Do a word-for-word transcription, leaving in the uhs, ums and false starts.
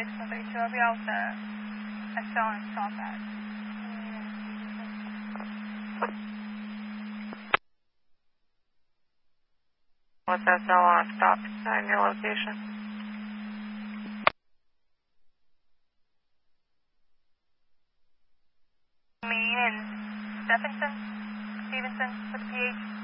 eight one three two, I'll be out there. S L and stop at. What's S L on stop and your location? Me and Stephenson, Stevenson with the P H.